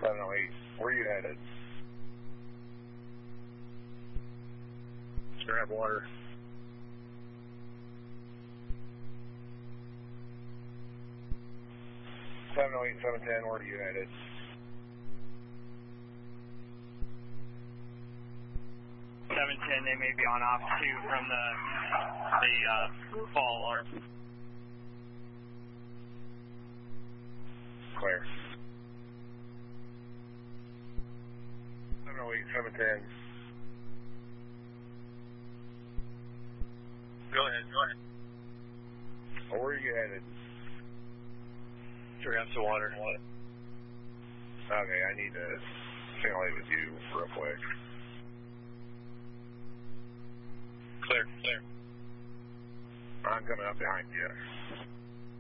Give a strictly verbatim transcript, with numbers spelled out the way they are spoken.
seven oh eight, where are you headed? Grab water. seven oh eight, seven ten, where are you headed? seven ten, they may be on off too from the, the uh, fall alarm. Clear. seven oh eight, seven ten. Go ahead, go ahead. Oh, where are you headed? To grab some water. Okay, I need to simulate with you real quick. Clear, clear. I'm coming up behind you.